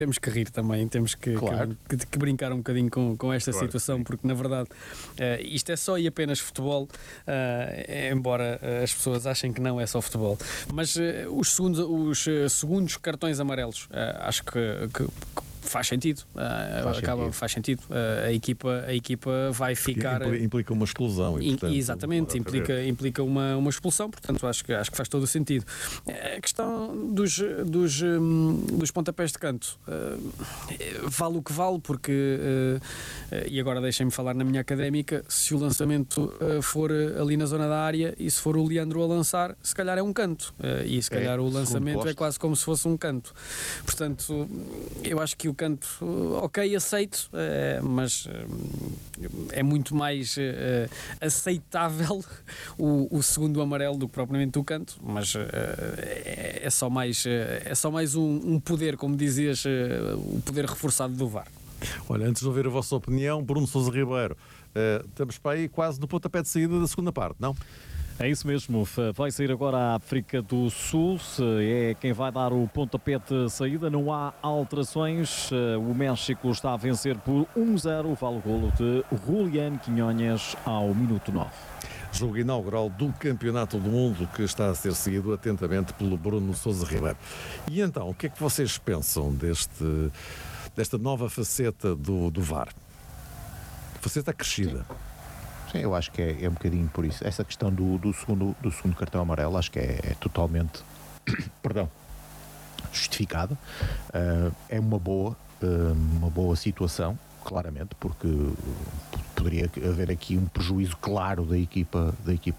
temos que rir também, temos Claro. que brincar um bocadinho com esta Claro, situação, sim. porque na verdade isto é só e apenas futebol, embora as pessoas achem que não é só futebol. Mas os segundos cartões amarelos, acho que faz sentido. Faz sentido. A equipa vai ficar. Implica uma exclusão. E, portanto, exatamente, implica uma expulsão, portanto acho que faz todo o sentido. A questão dos pontapés de canto vale o que vale, porque e agora deixem-me falar na minha académica, se o lançamento for ali na zona da área e se for o Leandro a lançar, se calhar é um canto, e se calhar o lançamento é quase como se fosse um canto. Portanto, eu acho que o canto, ok, aceito, mas é muito mais aceitável o segundo amarelo do que propriamente o canto, mas é só mais um poder, como dizias, o poder reforçado do VAR. Olha, antes de ouvir a vossa opinião, Bruno Sousa Ribeiro, estamos para aí quase no pontapé de saída da segunda parte, não? É isso mesmo, vai sair agora a África do Sul, é quem vai dar o pontapé de saída, não há alterações, o México está a vencer por 1-0, vale o golo de Julián Quiñones ao minuto 9. Jogo inaugural do Campeonato do Mundo que está a ser seguido atentamente pelo Bruno Sousa Ribeiro. E então, o que é que vocês pensam desta nova faceta do VAR? Faceta crescida. Sim, eu acho que é um bocadinho por isso. Essa questão do segundo cartão amarelo acho que é totalmente justificada. É uma boa situação, claramente, porque poderia haver aqui um prejuízo claro da equipa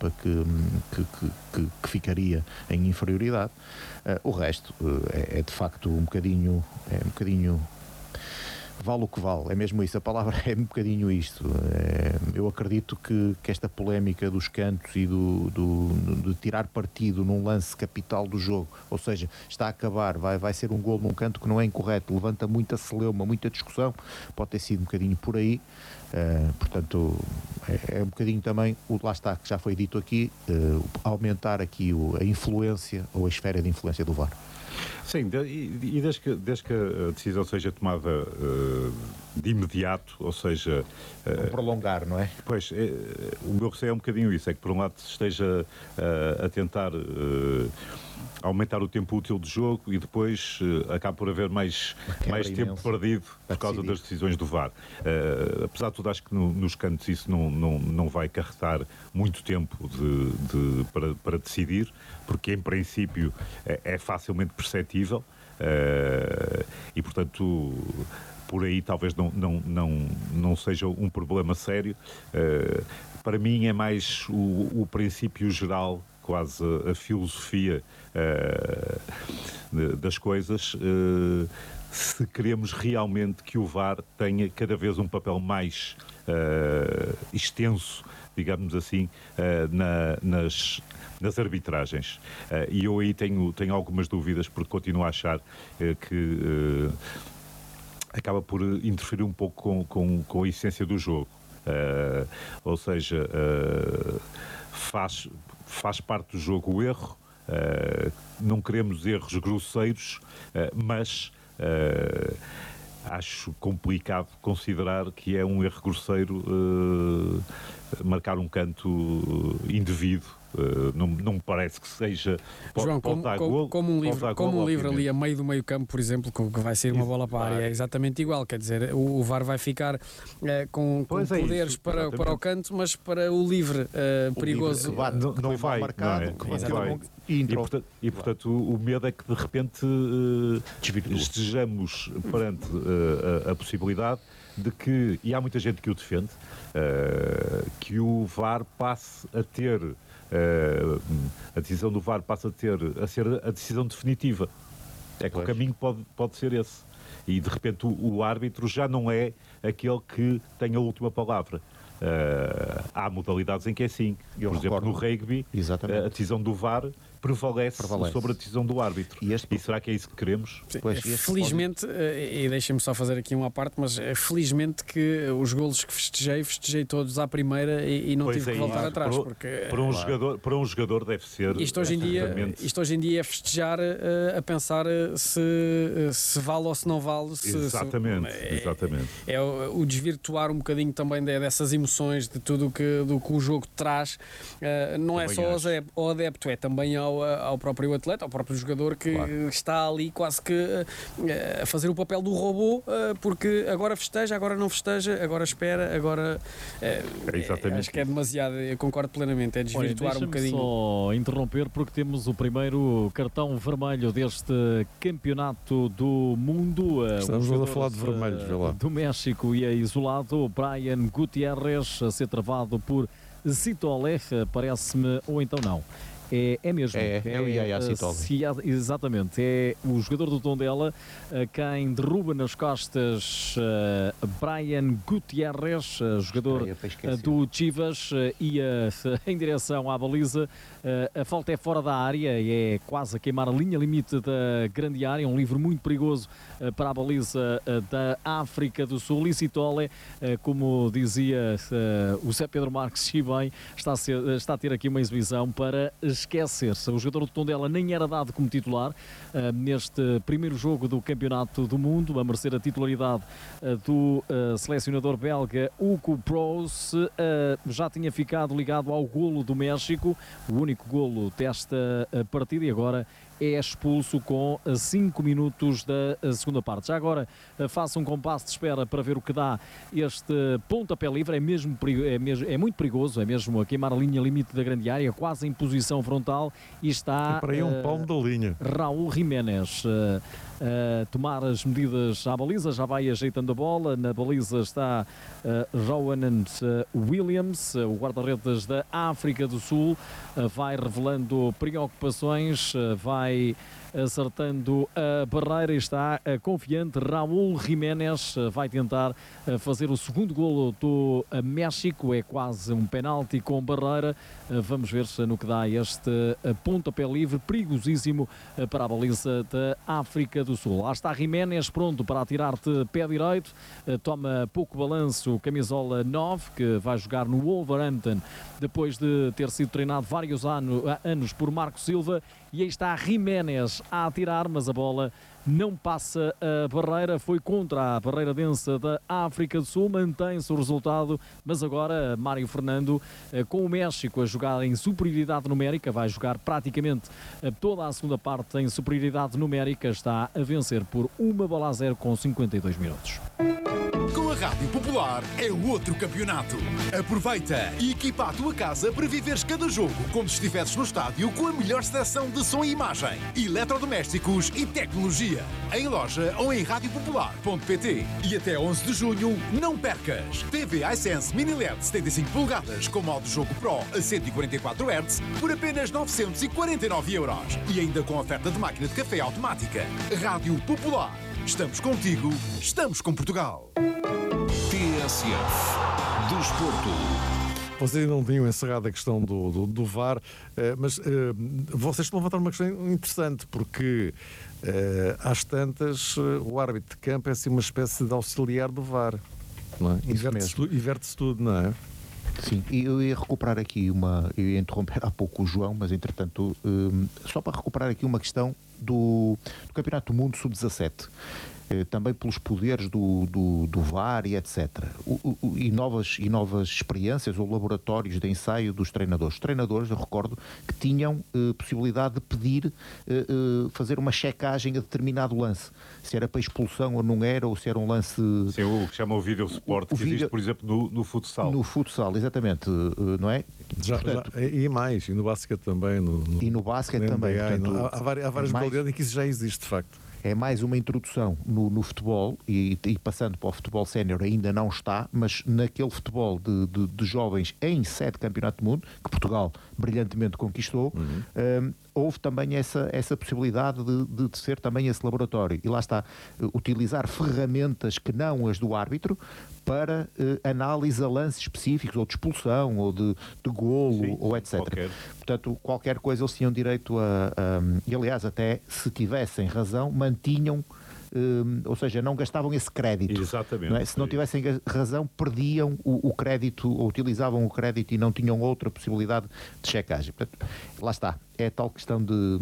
que ficaria em inferioridade. O resto é de facto um bocadinho vale o que vale, é mesmo isso, a palavra é um bocadinho isto. Eu acredito que esta polémica dos cantos e de tirar partido num lance capital do jogo, ou seja, está a acabar, vai ser um golo num canto que não é incorreto, levanta muita celeuma, muita discussão, pode ter sido um bocadinho por aí. Portanto, é um bocadinho também, lá está, que já foi dito aqui, aumentar aqui a influência ou a esfera de influência do VAR. Sim, e desde que a decisão seja tomada de imediato, ou seja... prolongar, não é? Pois, o meu receio é um bocadinho isso, é que por um lado se esteja a tentar aumentar o tempo útil de jogo e depois acaba por haver mais tempo perdido por causa das decisões do VAR. Apesar de tudo, acho que nos cantos isso não vai carregar muito tempo para decidir, porque em princípio é facilmente perceptível e portanto por aí talvez não seja um problema sério. Para mim é mais o princípio geral, quase a filosofia das coisas, se queremos realmente que o VAR tenha cada vez um papel mais extenso, digamos assim, nas arbitragens. E eu aí tenho algumas dúvidas, porque continuo a achar que acaba por interferir um pouco com a essência do jogo. Ou seja, faz parte do jogo o erro, não queremos erros grosseiros, mas acho complicado considerar que é um erro grosseiro marcar um canto indevido. Não me parece que seja. João, como um livro ali a meio do meio campo, por exemplo, que vai sair uma bola para a área, é exatamente igual. Quer dizer, o VAR vai ficar com poderes para o canto, mas para o livre perigoso livre, não vai marcado, e portanto o medo é que de repente estejamos perante a possibilidade de que, e há muita gente que o defende, que o VAR passe a ter a decisão do VAR passa a ser a decisão definitiva. É que o caminho pode ser esse. E de repente o árbitro já não é aquele que tem a última palavra. Há modalidades em que é assim. Por exemplo, no rugby, a decisão do VAR prevalece sobre a decisão do árbitro. E será que é isso que queremos? Pois, felizmente, e deixem-me só fazer aqui uma parte, mas felizmente que os golos que festejei todos à primeira e não tive que voltar atrás. Para um jogador deve ser... Isto hoje em dia é festejar a pensar se vale ou se não vale. Exatamente. É o desvirtuar um bocadinho também dessas emoções, de tudo do que o jogo traz. Não é só ao adepto, é também ao próprio atleta, ao próprio jogador que está ali quase que a fazer o papel do robô, porque agora festeja, agora não festeja, agora espera, agora... acho que é demasiado, eu concordo plenamente, é desvirtuar um bocadinho. Só interromper porque temos o primeiro cartão vermelho deste campeonato do mundo. Estamos a falar de vermelhos, vê lá. Do México e é isolado, Brian Gutierrez a ser travado por Citolé, parece-me, ou então não. É mesmo. É o Yaya Citolé. Exatamente. É o jogador do Tondela quem derruba nas costas Brian Gutierrez, jogador do Chivas, ia em direção à baliza. A falta é fora da área e é quase a queimar a linha limite da grande área. Um livro muito perigoso para a baliza da África do Sul. E Citolé, como dizia o Zé Pedro Marques, e bem, está a ter aqui uma exibição para esquecer-se. O jogador do Tondela nem era dado como titular neste primeiro jogo do Campeonato do Mundo, a merecer a titularidade do selecionador belga Hugo Broos. Já tinha ficado ligado ao golo do México, o único golo desta partida, e agora é expulso com 5 minutos da segunda parte. Já agora faça um compasso de espera para ver o que dá este pontapé livre. É muito perigoso, é mesmo a queimar a linha limite da grande área, quase em posição frontal, e está para aí um palmo da linha. Raul Jiménez tomar as medidas à baliza, já vai ajeitando a bola. Na baliza está Rowan Williams, o guarda-redes da África do Sul, vai revelando preocupações, vai acertando a barreira e está confiante. Raul Jiménez vai tentar fazer o segundo golo do México, é quase um penalti com barreira. Vamos ver no que dá este pontapé livre perigosíssimo para a baliza da África do Sul. Lá está Jiménez pronto para atirar-te pé direito, toma pouco balanço, camisola 9, que vai jogar no Wolverhampton depois de ter sido treinado vários anos por Marco Silva, e aí está Jiménez a atirar, mas a bola não passa a barreira, foi contra a barreira densa da África do Sul, mantém-se o resultado, mas agora Mário Fernando, com o México a jogar em superioridade numérica, vai jogar praticamente toda a segunda parte em superioridade numérica, está a vencer por 1-0 com 52 minutos. Com a Rádio Popular é outro campeonato. Aproveita e equipa a tua casa para viveres cada jogo como se estivesses no estádio, com a melhor seleção de som e imagem, eletrodomésticos e tecnologia. Em loja ou em radiopopular.pt. E até 11 de junho, não percas! TV iSense Mini LED 75 polegadas com modo jogo Pro a 144 Hz por apenas 949 €. E ainda com oferta de máquina de café automática. Rádio Popular. Estamos contigo, estamos com Portugal. TSF Desporto. Vocês não tinham encerrado a questão do VAR, mas vocês estão a levantar uma questão interessante, porque às tantas o árbitro de campo é assim uma espécie de auxiliar do VAR, não é? Inverte-se tudo, não é? Sim, e eu ia recuperar aqui eu ia interromper há pouco o João, mas entretanto, só para recuperar aqui uma questão do Campeonato do Mundo Sub-17. Também pelos poderes do VAR e etc. E novas experiências ou laboratórios de ensaio dos treinadores. Os treinadores, eu recordo, que tinham possibilidade de pedir, fazer uma checagem a determinado lance. Se era para expulsão ou não era, ou se era um lance... Sim, o que chama o video support, que existe, por exemplo, no futsal. No futsal, exatamente, não é? E mais, e no basquete também. E no basquete também. Portanto, há várias modalidades em que isso já existe, de facto. É mais uma introdução no futebol, e passando para o futebol sénior ainda não está, mas naquele futebol de jovens em 7 Campeonato do Mundo, que Portugal brilhantemente conquistou, houve também essa possibilidade de ser também esse laboratório. E lá está, utilizar ferramentas que não as do árbitro para análise a lances específicos, ou de expulsão, ou de golo, sim, ou etc. qualquer. Portanto, qualquer coisa eles tinham direito e aliás, até se tivessem razão, mantinham, ou seja, não gastavam esse crédito. Exatamente. Não é? Se não tivessem razão, perdiam o crédito, ou utilizavam o crédito e não tinham outra possibilidade de checagem. Portanto, lá está. É a tal questão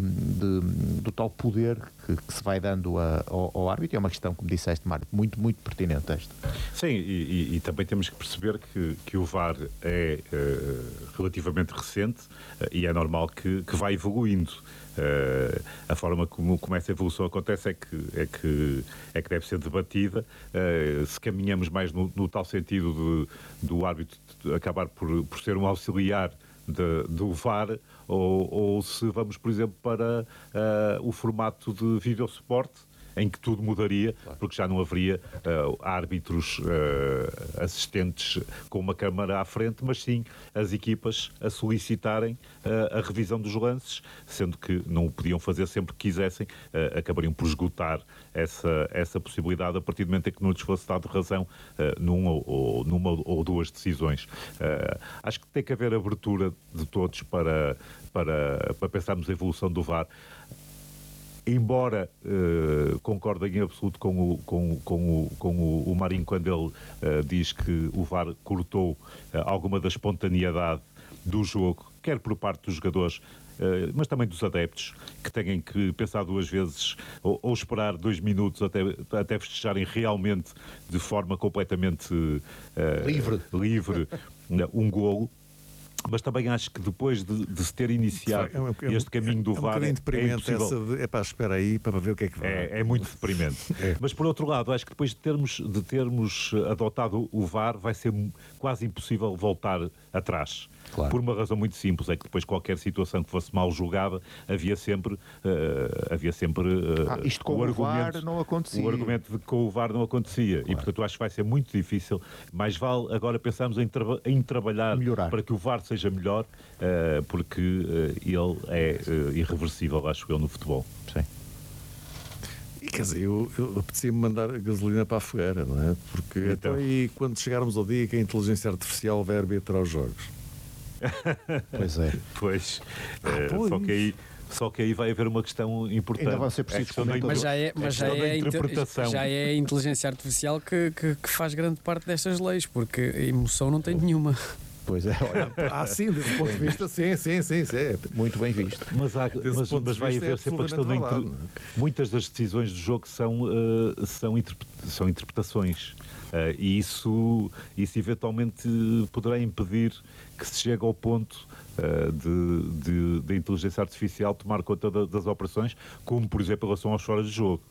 do tal poder que se vai dando ao árbitro. É uma questão, como disseste, Mário, muito, muito pertinente esta. Sim, e também temos que perceber que o VAR é relativamente recente e é normal que vai evoluindo. A forma como essa evolução acontece é que deve ser debatida. Se caminhamos mais no tal sentido do árbitro acabar por ser um auxiliar do VAR, ou se vamos, por exemplo, para o formato de videosuporte, em que tudo mudaria, porque já não haveria árbitros assistentes com uma câmara à frente, mas sim as equipas a solicitarem a revisão dos lances, sendo que não o podiam fazer sempre que quisessem, acabariam por esgotar essa possibilidade a partir do momento em que não lhes fosse dado razão numa ou duas decisões. Acho que tem que haver abertura de todos para pensarmos a evolução do VAR. Embora concorde em absoluto com o Marinho quando ele diz que o VAR cortou alguma da espontaneidade do jogo, quer por parte dos jogadores, mas também dos adeptos, que têm que pensar duas vezes ou esperar 2 minutos até festejarem realmente de forma completamente livre um golo. Mas também acho que depois de se ter iniciado este caminho do VAR, é impossível. Espera aí para ver o que é que vai. É muito deprimente. Mas por outro lado, acho que depois de termos adotado o VAR, vai ser quase impossível voltar atrás. Claro. Por uma razão muito simples, é que depois qualquer situação que fosse mal julgada, havia sempre isto com o VAR não acontecia. O argumento de que com o VAR não acontecia. Claro. E portanto acho que vai ser muito difícil. Mais vale agora pensarmos em trabalhar melhorar, para que o VAR seja melhor, porque ele é irreversível, acho eu, no futebol. Sim. E quer dizer, eu apetecia-me mandar a gasolina para a fogueira, não é? Porque então, e quando chegarmos ao dia que a inteligência artificial vai arbitrar os jogos? Pois é. Pois. Só que aí vai haver uma questão importante. Ainda vai ser preciso já é a inteligência artificial que faz grande parte destas leis, porque a emoção não tem nenhuma. Pois é, olha. Sim, desse ponto de vista, sim. Muito bem visto. Mas vai haver sempre a questão muitas das decisões do jogo são interpretações. E isso eventualmente poderá impedir que se chegue ao ponto de inteligência artificial tomar conta das operações, como por exemplo em relação aos fora de jogo.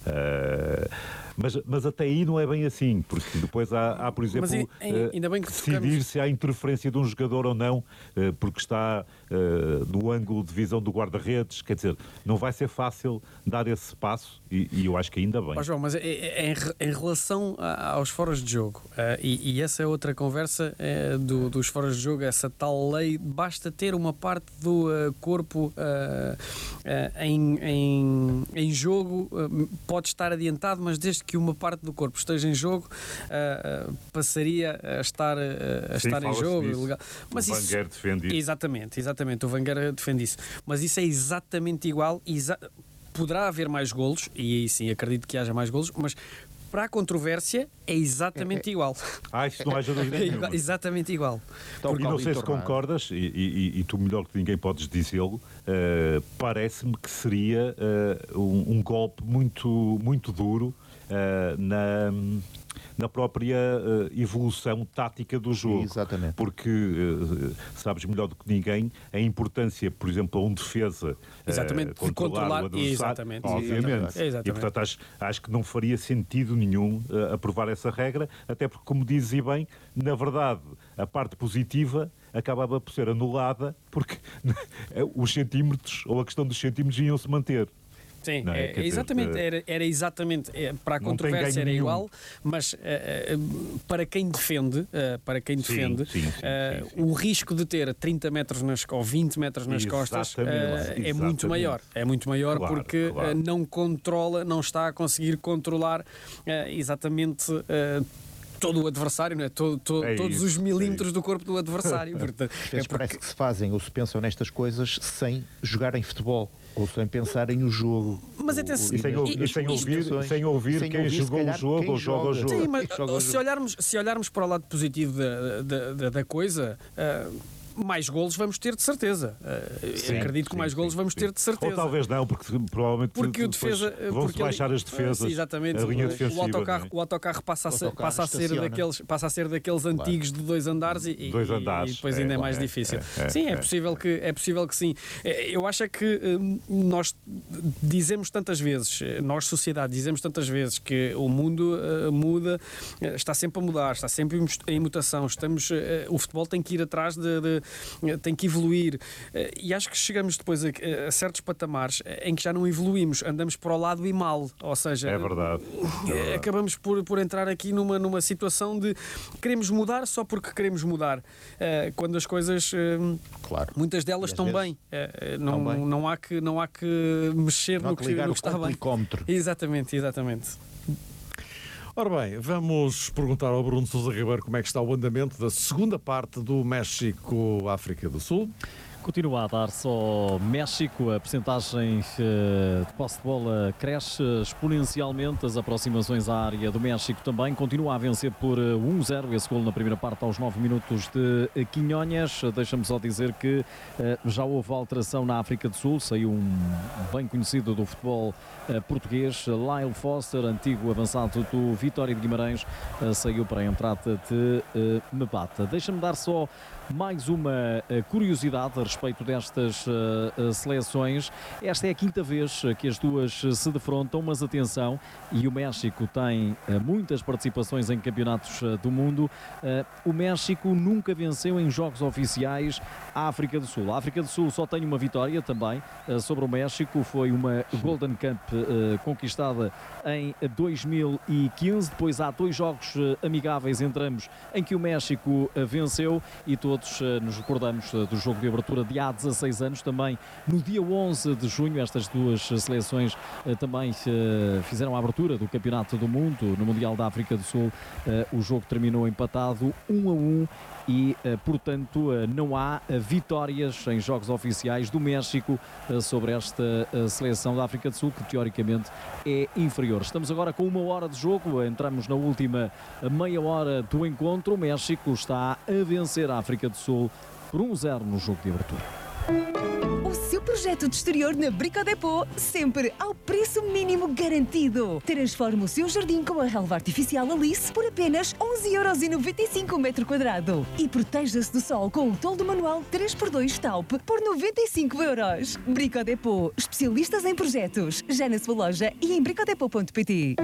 Mas até aí não é bem assim, porque depois há por exemplo, ainda bem que decidir se há interferência de um jogador ou não, porque está no ângulo de visão do guarda-redes. Quer dizer, não vai ser fácil dar esse passo e eu acho que ainda bem. João, mas em relação aos foras de jogo, e essa é outra conversa dos foras de jogo, essa tal lei, basta ter uma parte do corpo em jogo, pode estar adiantado, mas desde que uma parte do corpo esteja em jogo, passaria a estar em jogo. Legal. Mas o Wenger defende isso. Exatamente, o Wenger defende isso. Mas isso é exatamente igual. Poderá haver mais golos, e aí sim acredito que haja mais golos, mas para a controvérsia é exatamente igual. Isso não haja dúvida nenhuma. Exatamente igual. E não sei se concordas, e tu melhor que ninguém podes dizê-lo, parece-me que seria um golpe muito, muito duro na própria evolução tática do jogo. Exatamente. Porque sabes melhor do que ninguém a importância, por exemplo, a um defesa de controlar o adversário, exatamente. Obviamente. Exatamente. E portanto acho que não faria sentido nenhum aprovar essa regra, até porque, como dizes bem, na verdade a parte positiva acabava por ser anulada porque os centímetros, ou a questão dos centímetros, iam-se manter. Sim, exatamente, era exatamente, para a controvérsia era igual, mas para quem defende, sim. o risco de ter 30 metros ou 20 metros nas costas é muito maior. É muito maior, claro, porque não está a conseguir controlar exatamente todo o adversário, não é? Todos os milímetros do corpo do adversário. Portanto, parece que se fazem ou se pensam nestas coisas sem jogarem futebol ou sem pensarem no jogo. Mas atenção, sem ouvir quem jogou o jogo ou joga o jogo. Sim, mas se olharmos para o lado positivo da coisa, mais golos vamos ter de certeza. Acredito que mais golos vamos ter de certeza. Ou talvez não, porque provavelmente o defesa, vão-se baixar as defesas. Exatamente. A linha defensiva. O autocarro passa a ser daqueles antigos de 2 andares e depois ainda é mais difícil. Sim, é possível que sim. Eu acho que nós dizemos tantas vezes, nós sociedade dizemos tantas vezes que o mundo muda, está sempre a mudar, está sempre em mutação. O futebol tem que ir atrás tem que evoluir, e acho que chegamos depois a certos patamares em que já não evoluímos, andamos para o lado e mal, ou seja, é verdade. Acabamos por entrar aqui numa situação de queremos mudar só porque queremos mudar, quando as coisas, muitas delas estão bem. Não há que mexer no que está bem. Exatamente. Ora bem, vamos perguntar ao Bruno Sousa Ribeiro como é que está o andamento da segunda parte do México-África do Sul. Continua a dar-se ao México, a percentagem de posse de bola cresce exponencialmente, as aproximações à área do México também, continua a vencer por 1-0, esse gol na primeira parte aos 9 minutos de Quinhonhas. Deixa-me só dizer que já houve alteração na África do Sul, saiu um bem conhecido do futebol português, Lyle Foster, antigo avançado do Vitória de Guimarães, saiu para a entrada de Mebata. Deixa-me dar só mais uma curiosidade a respeito destas seleções. Esta é a 5ª vez que as duas se defrontam, mas atenção, e o México tem muitas participações em campeonatos do mundo. O México nunca venceu em jogos oficiais a África do Sul. A África do Sul só tem uma vitória também sobre o México, foi uma Golden Cup conquistada em 2015. Depois há 2 jogos amigáveis entre ambos em que o México venceu, e todos nos recordamos do jogo de abertura de há 16 anos, também no dia 11 de junho. Estas duas seleções também fizeram a abertura do Campeonato do Mundo no Mundial da África do Sul. O jogo terminou empatado 1-1 e, portanto, não há vitórias em jogos oficiais do México sobre esta seleção da África do Sul, que teoricamente é inferior. Estamos agora com 1 hora de jogo, entramos na última meia hora do encontro. O México está a vencer a África do Sul por 1-0 no jogo de abertura. O seu projeto de exterior na Brico Dépôt, sempre ao preço mínimo garantido. Transforme o seu jardim com a relva artificial Alice por apenas 11,95€ o metro quadrado. E proteja-se do sol com o toldo manual 3x2 Taup por 95€. Brico Dépôt, especialistas em projetos. Já na sua loja e em bricodepot.pt.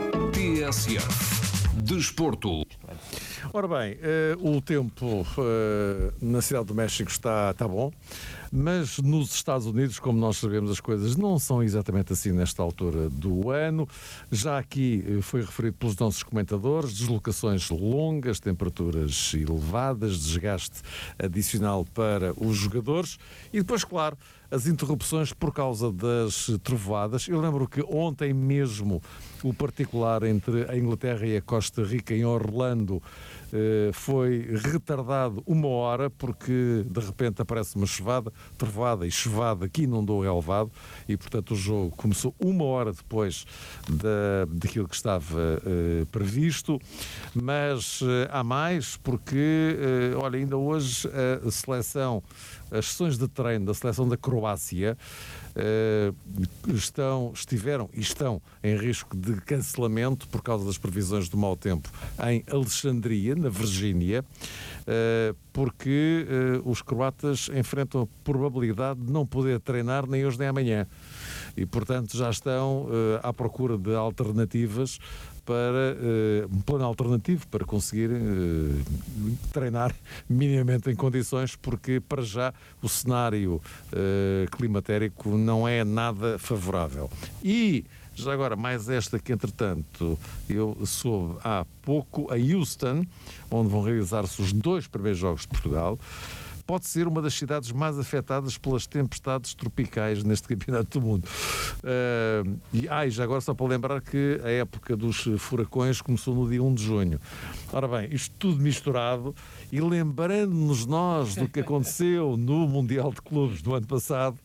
TSF Desporto. Ora bem, o tempo na cidade do México está bom, mas nos Estados Unidos, como nós sabemos, as coisas não são exatamente assim nesta altura do ano. Já aqui foi referido pelos nossos comentadores, deslocações longas, temperaturas elevadas, desgaste adicional para os jogadores e depois, claro, as interrupções por causa das trovoadas. Eu lembro que ontem mesmo o particular entre a Inglaterra e a Costa Rica, em Orlando, foi retardado 1 hora porque de repente aparece uma trovoada e chuvada que inundou o relvado e, portanto, o jogo começou 1 hora depois daquilo que estava previsto. Mas há mais, porque, olha, ainda hoje as sessões de treino da seleção da Croácia estiveram e estão em risco de cancelamento por causa das previsões do mau tempo em Alexandria, na Virgínia, porque os croatas enfrentam a probabilidade de não poder treinar nem hoje nem amanhã e, portanto, já estão à procura de alternativas para um plano alternativo para conseguir treinar minimamente em condições, porque para já o cenário climatérico não é nada favorável. E já agora, mais esta que, entretanto, eu soube há pouco, a Houston, onde vão realizar-se os 2 primeiros jogos de Portugal, pode ser uma das cidades mais afetadas pelas tempestades tropicais neste campeonato do mundo. E já agora só para lembrar que a época dos furacões começou no dia 1 de junho. Ora bem, isto tudo misturado e lembrando-nos nós do que aconteceu no Mundial de Clubes do ano passado,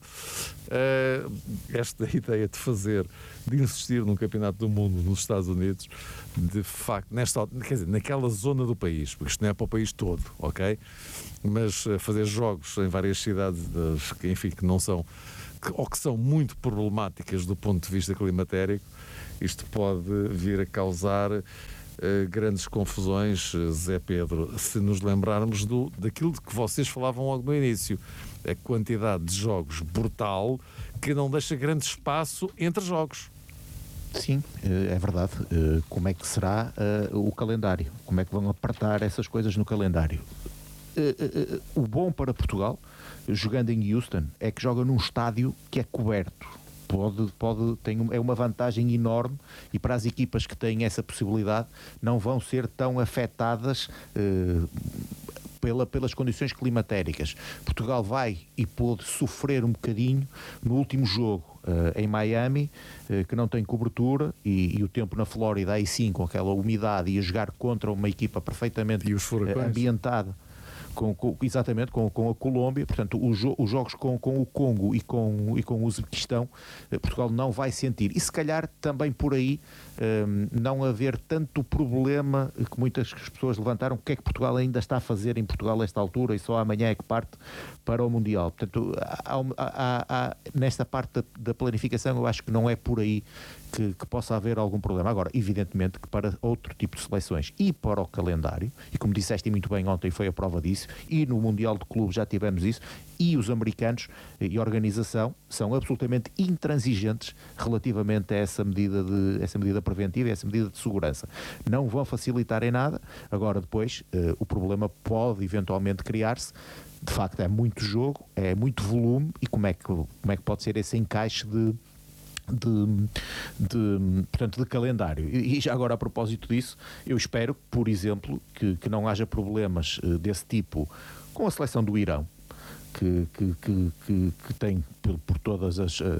esta ideia de insistir num campeonato do mundo nos Estados Unidos, de facto, naquela zona do país, porque isto não é para o país todo, ok? Mas fazer jogos em várias cidades que não são, ou que são muito problemáticas do ponto de vista climatérico, isto pode vir a causar grandes confusões, Zé Pedro, se nos lembrarmos daquilo de que vocês falavam logo no início, a quantidade de jogos brutal que não deixa grande espaço entre jogos. Sim, é verdade. Como é que será o calendário? Como é que vão apertar essas coisas no calendário? O bom para Portugal, jogando em Houston, é que joga num estádio que é coberto. É uma vantagem enorme, e para as equipas que têm essa possibilidade não vão ser tão afetadas pelas condições climatéricas. Portugal vai e pôde sofrer um bocadinho no último jogo em Miami, que não tem cobertura, e o tempo na Flórida aí sim, com aquela umidade, e a jogar contra uma equipa perfeitamente ambientada. Exatamente, com a Colômbia. Portanto, os jogos com o Congo e com o Uzbequistão, Portugal não vai sentir. E se calhar também por aí não haver tanto problema que muitas pessoas levantaram. O que é que Portugal ainda está a fazer em Portugal a esta altura e só amanhã é que parte para o Mundial? Portanto, nesta parte da planificação, eu acho que não é por aí que possa haver algum problema. Agora, evidentemente que para outro tipo de seleções e para o calendário, e como disseste muito bem ontem, foi a prova disso, e no Mundial de Clubes já tivemos isso, e os americanos e a organização são absolutamente intransigentes relativamente a essa medida preventiva e essa medida de segurança. Não vão facilitar em nada. Agora, depois, o problema pode eventualmente criar-se. De facto, é muito jogo, é muito volume, e como é que pode ser esse encaixe portanto, de calendário. E já agora, a propósito disso, eu espero, por exemplo, que não haja problemas desse tipo com a seleção do Irão, que tem, por todas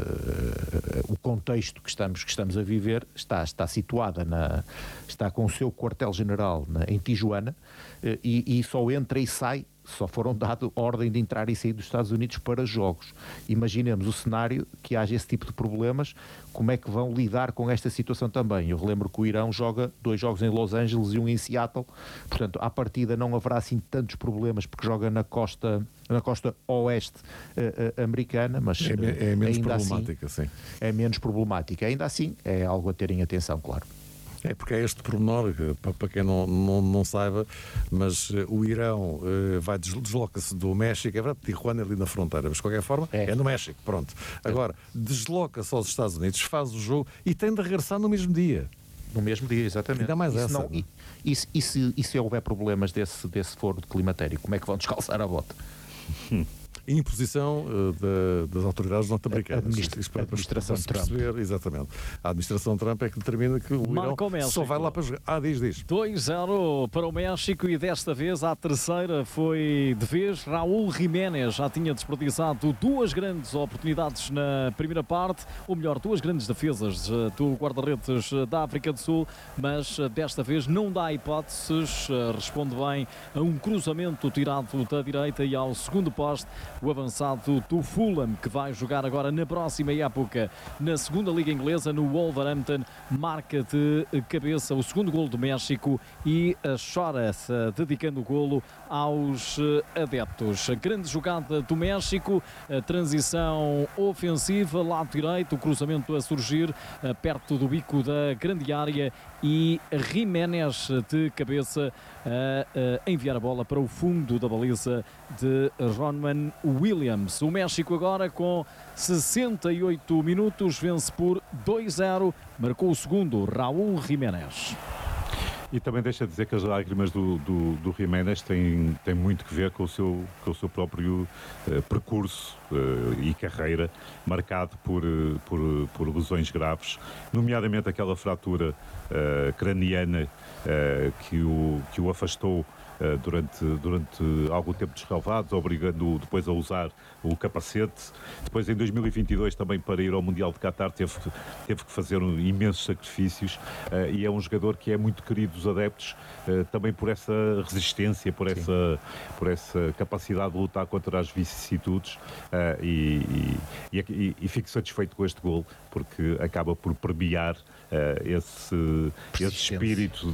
o contexto que estamos a viver, está situada está com o seu quartel-general em Tijuana, e só entra e sai. Só foram dado ordem de entrar e sair dos Estados Unidos para jogos. Imaginemos o cenário que haja esse tipo de problemas, como é que vão lidar com esta situação também? Eu relembro que o Irão joga 2 jogos em Los Angeles e 1 em Seattle, portanto, à partida não haverá assim tantos problemas, porque joga na costa oeste americana, mas é menos ainda problemática, assim, sim. É menos problemática. Ainda assim, é algo a terem atenção, claro. É porque é este pormenor, para quem não saiba, mas o Irão desloca-se do México, é verdade, Tijuana é ali na fronteira, mas de qualquer forma é no México, pronto. Agora, desloca-se aos Estados Unidos, faz o jogo e tem de regressar no mesmo dia. No mesmo dia, exatamente. Ainda mais essa. E se houver problemas desse foro de climatério, como é que vão descalçar a bota? Imposição das autoridades norte-americanas. A administração Trump. Exatamente. A administração Trump é que determina que o Irão só vai lá para jogar. Diz. 2-0 para o México, e desta vez a terceira foi de vez. Raúl Jiménez já tinha desperdiçado 2 grandes oportunidades na primeira parte, ou melhor, 2 grandes defesas do guarda-redes da África do Sul, mas desta vez não dá hipóteses, responde bem a um cruzamento tirado da direita e ao segundo poste, o avançado do Fulham, que vai jogar agora na próxima época na segunda Liga Inglesa, no Wolverhampton, marca de cabeça o segundo golo do México e chora-se, dedicando o golo aos adeptos. A grande jogada do México, a transição ofensiva, lado direito, o cruzamento a surgir perto do bico da grande área, e Jiménez de cabeça a enviar a bola para o fundo da baliza de Ronman Williams. O México agora, com 68 minutos, vence por 2-0, marcou o segundo Raúl Jiménez. E também deixa de dizer que as lágrimas do Jiménez têm muito que ver com o seu próprio percurso e carreira, marcado por lesões graves, nomeadamente aquela fratura craniana que o afastou durante algum tempo dos relevados, obrigando-o depois a usar o capacete. Depois, em 2022, também para ir ao Mundial de Qatar, teve que fazer imensos sacrifícios, e é um jogador que é muito querido dos adeptos, também por essa resistência, por essa capacidade de lutar contra as vicissitudes, e fico satisfeito com este gol, porque acaba por premiar esse espírito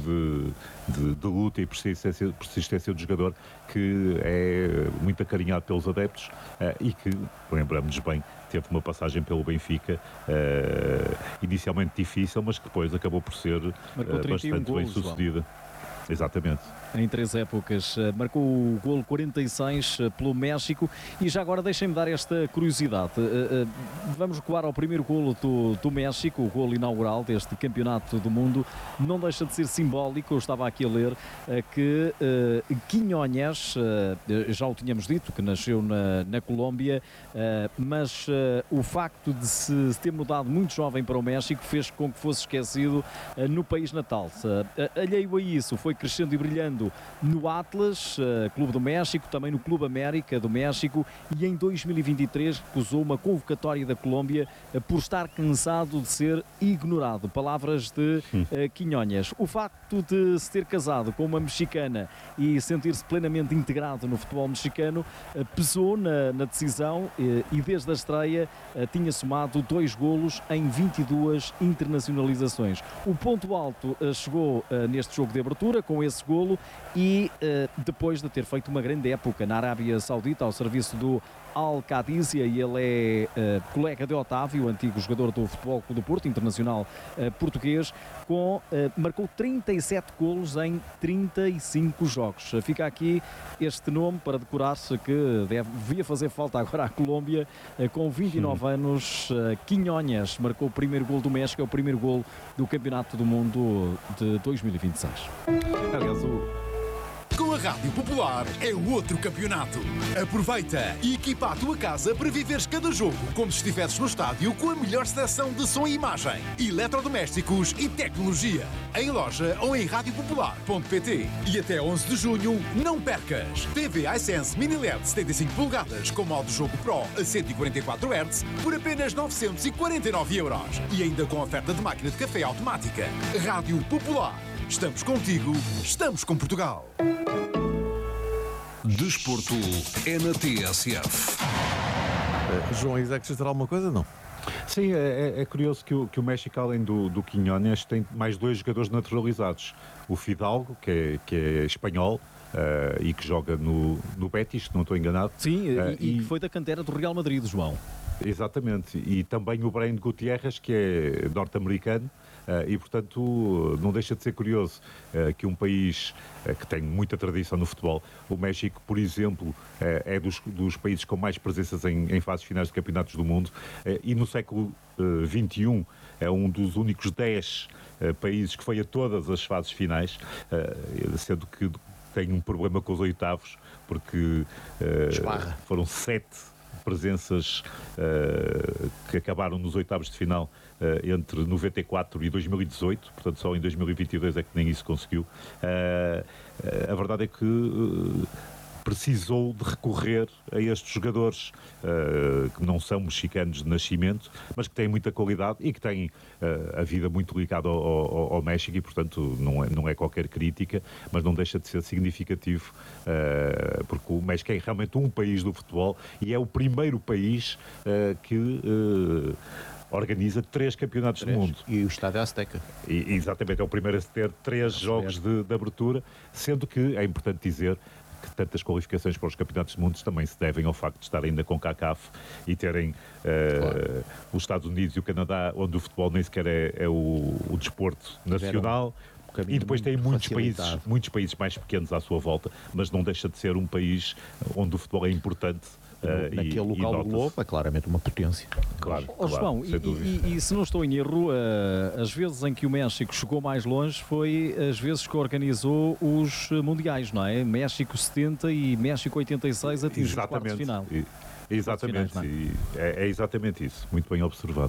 de luta e persistência do jogador, que é muito acarinhado pelos adeptos, e que, lembramos-nos bem, teve uma passagem pelo Benfica inicialmente difícil, mas que depois acabou por ser bastante bem sucedida. Exatamente. Em 3 épocas, marcou o golo 46 pelo México. E já agora deixem-me dar esta curiosidade. Vamos recuar ao primeiro golo do México, o golo inaugural deste Campeonato do Mundo. Não deixa de ser simbólico, eu estava aqui a ler, que Quiñones, já o tínhamos dito, que nasceu na Colômbia, mas o facto de se ter mudado muito jovem para o México fez com que fosse esquecido no país natal. Alheio a isso, foi crescendo e brilhando no Atlas, Clube do México, também no Clube América do México, e em 2023 recusou uma convocatória da Colômbia por estar cansado de ser ignorado. Palavras de Quiñones. O facto de se ter casado com uma mexicana e sentir-se plenamente integrado no futebol mexicano pesou na decisão, e desde a estreia tinha somado 2 golos em 22 internacionalizações. O ponto alto chegou neste jogo de abertura com esse golo, e depois de ter feito uma grande época na Arábia Saudita ao serviço do Al-Qadisiyah, e ele é colega de Otávio, antigo jogador do Futebol Clube do Porto, internacional português, marcou 37 golos em 35 jogos. Fica aqui este nome para decorar-se, que devia fazer falta agora à Colômbia. Com 29 anos, Quiñones marcou o primeiro golo do México, é o primeiro golo do Campeonato do Mundo de 2026. Aliás, Com a Rádio Popular é outro campeonato. Aproveita e equipa a tua casa para viveres cada jogo como se estivesses no estádio, com a melhor seleção de som e imagem, eletrodomésticos e tecnologia. Em loja ou em radiopopular.pt. E até 11 de junho, não percas! TV iSense Mini LED 75 polegadas com modo jogo Pro a 144 Hz por apenas 949 €. E ainda com oferta de máquina de café automática. Rádio Popular. Estamos contigo, estamos com Portugal. Desporto é na TSF. João Isaac, queres dizer alguma coisa? Não? Sim, é curioso que o México, além do Quiñones, tem mais 2 jogadores naturalizados. O Fidalgo, que é espanhol, e que joga no Betis, se não estou enganado. Sim, e foi da cantera do Real Madrid, João. Exatamente. E também o Brian Gutierrez, que é norte-americano. E, portanto, não deixa de ser curioso que um país que tem muita tradição no futebol, o México, por exemplo, é dos países com mais presenças em fases finais de campeonatos do mundo, e no século XXI é um dos únicos 10 países que foi a todas as fases finais, sendo que tem um problema com os oitavos, porque foram 7 presenças que acabaram nos oitavos de final entre 94 e 2018, portanto só em 2022 é que nem isso conseguiu. A verdade é que precisou de recorrer a estes jogadores que não são mexicanos de nascimento, mas que têm muita qualidade e que têm a vida muito ligada ao México, e portanto não é qualquer crítica, mas não deixa de ser significativo, porque o México é realmente um país do futebol e é o primeiro país que organiza 3 campeonatos do mundo. E o Estádio Azteca. Exatamente, é o primeiro a ter 3 jogos de abertura, sendo que é importante dizer que tantas qualificações para os campeonatos do mundo também se devem ao facto de estarem na CONCACAF e terem os Estados Unidos e o Canadá, onde o futebol nem sequer é o desporto nacional. E depois tem muitos países mais pequenos à sua volta, mas não deixa de ser um país onde o futebol é importante Naquele local do Globo é claramente uma potência. Claro, João, sem dúvida. e se não estou em erro, as vezes em que o México chegou mais longe foi as vezes que organizou os mundiais, não é? México 70 e México 86 atingiu os quartos de final. Exatamente, é exatamente isso. Muito bem observado.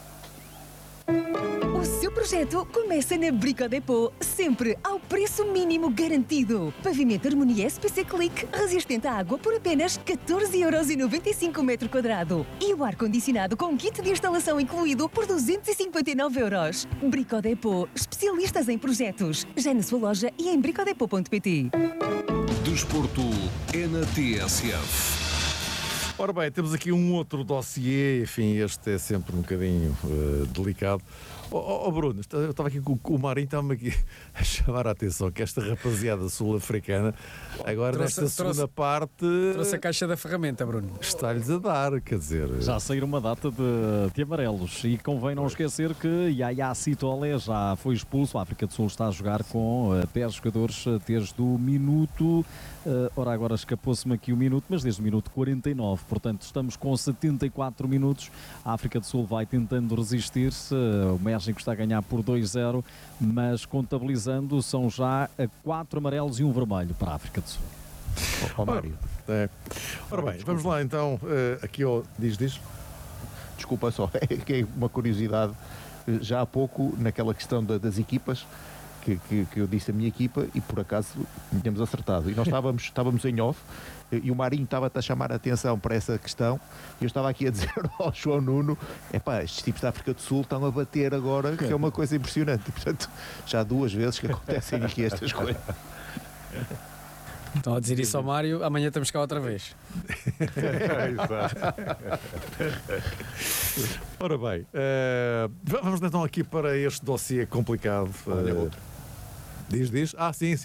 O seu projeto começa na Brico Depot, sempre ao preço mínimo garantido. Pavimento Harmonia SPC Click, resistente à água por apenas 14,95€ metro quadrado. E o ar-condicionado com kit de instalação incluído por 259€. Brico Depot, especialistas em projetos. Já na sua loja e em bricodepot.pt. Desporto é na TSF. Ora bem, temos aqui um outro dossiê, enfim, este é sempre um bocadinho delicado. Bruno, eu estava aqui com o Marinho, estava-me aqui a chamar a atenção que esta rapaziada sul-africana, agora nesta segunda parte... Trouxe a caixa da ferramenta, Bruno. Está-lhes a dar, quer dizer... Já saíram uma data de amarelos e convém não esquecer que Yaya Sitole já foi expulso. A África do Sul está a jogar com 10 jogadores desde o minuto... Ora, agora escapou-se-me aqui o minuto, mas desde o minuto 49. Portanto, estamos com 74 minutos. A África do Sul vai tentando resistir-se. O México está a ganhar por 2-0, mas contabilizando são já 4 amarelos e um vermelho para a África do Sul. Mário. Ora bem, vamos lá então. Aqui diz. Desculpa só, que é uma curiosidade. Já há pouco, naquela questão das equipas, que eu disse a minha equipa e por acaso tínhamos acertado. E nós estávamos em off e o Marinho estava-te a chamar a atenção para essa questão e eu estava aqui a dizer ao João Nuno, estes tipos da África do Sul estão a bater agora, que é uma coisa impressionante. E, portanto, já há 2 vezes que acontecem aqui estas coisas. Estão a dizer isso ao Mário, amanhã estamos cá outra vez. Ora bem, vamos então aqui para este dossiê complicado. Diz? Sim.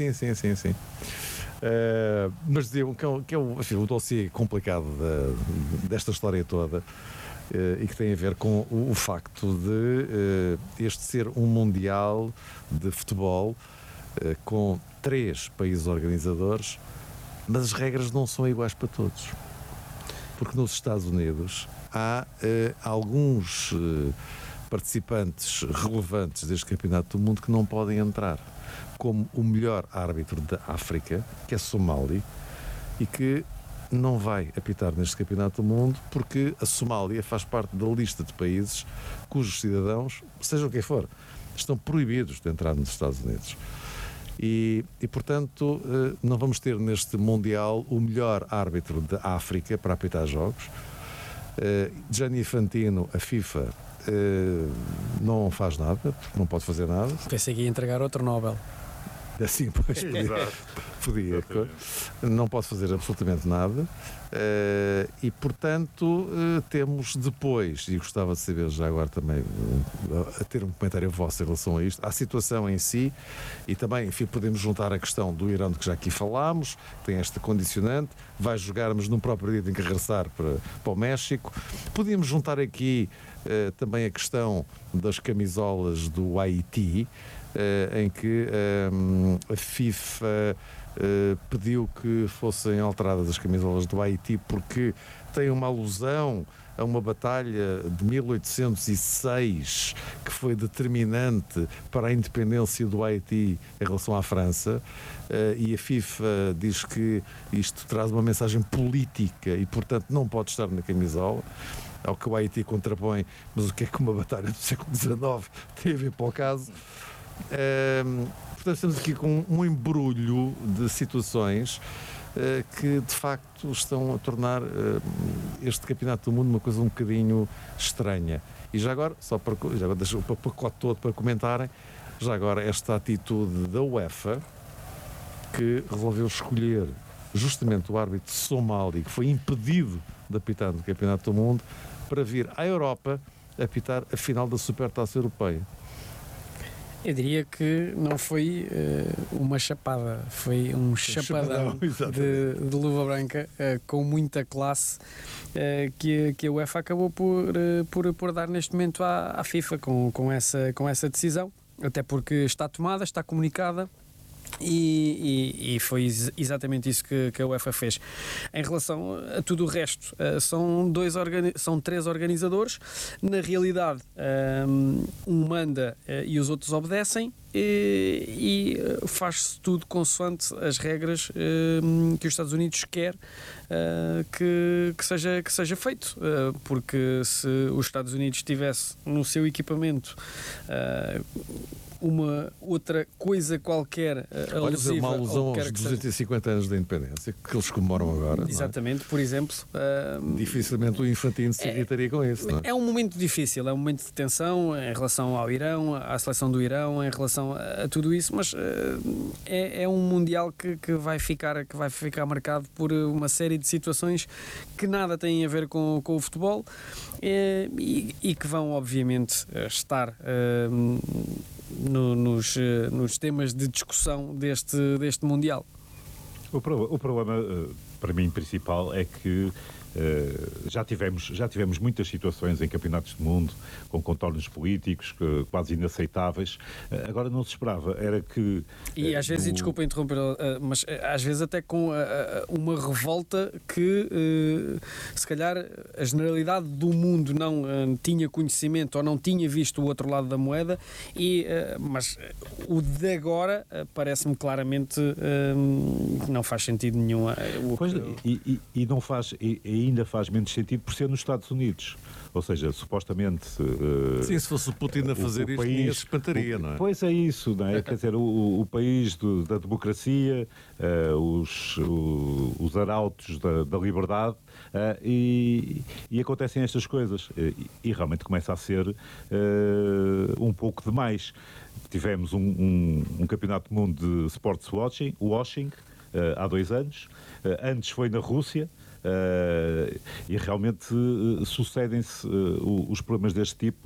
Mas diziam que é o dossiê complicado desta história toda e que tem a ver com o facto de este ser um mundial de futebol com 3 países organizadores, mas as regras não são iguais para todos. Porque nos Estados Unidos há alguns participantes relevantes deste Campeonato do Mundo que não podem entrar, como o melhor árbitro da África, que é Somali, e que não vai apitar neste Campeonato do Mundo porque a Somália faz parte da lista de países cujos cidadãos, seja o que for, estão proibidos de entrar nos Estados Unidos. E, portanto, não vamos ter neste Mundial o melhor árbitro da África para apitar jogos. Gianni Infantino, a FIFA, não faz nada, porque não pode fazer nada. Pensei que ia entregar outro Nobel. Assim, pois, podia. Não pode fazer absolutamente nada. E, portanto, temos depois, e gostava de saber já agora também, a ter um comentário vosso em relação a isto, à situação em si, e também, enfim, podemos juntar a questão do Irão, de que já aqui falámos, tem esta condicionante, vai jogarmos no próprio dia em que regressar para o México. Podíamos juntar aqui também a questão das camisolas do Haiti, em que a FIFA pediu que fossem alteradas as camisolas do Haiti porque tem uma alusão a uma batalha de 1806 que foi determinante para a independência do Haiti em relação à França, e a FIFA diz que isto traz uma mensagem política e, portanto, não pode estar na camisola. Ao que o Haiti contrapõe, mas o que é que uma batalha do século XIX tem a ver para o caso? Portanto, estamos aqui com um embrulho de situações que de facto estão a tornar este Campeonato do Mundo uma coisa um bocadinho estranha. E já agora, deixo o pacote todo para comentarem, já agora esta atitude da UEFA, que resolveu escolher justamente o árbitro somali, que foi impedido de apitar no Campeonato do Mundo, para vir à Europa apitar a final da Supertaça Europeia. Eu diria que não foi uma chapada, foi um chapadão de luva branca com muita classe que a UEFA acabou por dar neste momento à FIFA com essa decisão, até porque está tomada, está comunicada. E foi exatamente isso que a UEFA fez. Em relação a tudo o resto, são 3 organizadores. Na realidade, um manda e os outros obedecem, e faz-se tudo consoante as regras que os Estados Unidos quer que seja feito, porque se os Estados Unidos tivesse no seu equipamento uma outra coisa qualquer alusiva uma alusão ao que quer aos que seja. 250 anos da independência que eles comemoram agora. Exatamente, por exemplo. Dificilmente o Infantino se irritaria com isso. Não é? É um momento difícil, é um momento de tensão em relação ao Irão, à seleção do Irão, em relação a tudo isso, mas é um Mundial que vai ficar marcado por uma série de situações que nada têm a ver com o futebol e que vão, obviamente, estar nos temas de discussão deste Mundial. O problema, para mim, principal é que já tivemos muitas situações em campeonatos do mundo com contornos políticos quase inaceitáveis. Agora não se esperava, era que... E às vezes, e desculpa interromper, mas às vezes até com uma revolta que se calhar a generalidade do mundo não tinha conhecimento ou não tinha visto o outro lado da moeda, mas o de agora parece-me claramente que não faz sentido nenhum. E não faz... E ainda faz menos sentido por ser nos Estados Unidos. Ou seja, supostamente... Sim, se fosse o Putin a fazer isto, ninguém se espantaria, não é? Pois é isso, não é? Quer dizer, o país da democracia, os arautos da liberdade, e acontecem estas coisas. E realmente começa a ser um pouco demais. Tivemos um campeonato do mundo de sports washing há 2 anos. Antes foi na Rússia. E realmente sucedem-se os problemas deste tipo.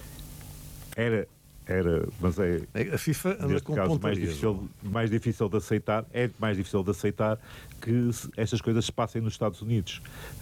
Mas a FIFA anda com caso pontarias. mais difícil de aceitar. É mais difícil de aceitar que estas coisas se passem nos Estados Unidos.